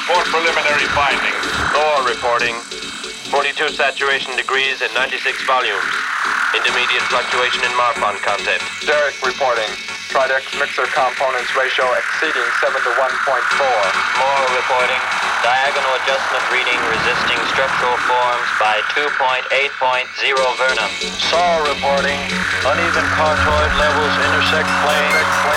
report preliminary findings. Thor reporting. 42 saturation degrees and 96 volumes. Intermediate fluctuation in Marfan content. Derek reporting. Tridex mixer components ratio exceeding 7 to 1.4. Moore reporting. Diagonal adjustment reading resisting structural forms by 2.8.0 Vernum. Saw reporting. Uneven cartoid levels intersect plane.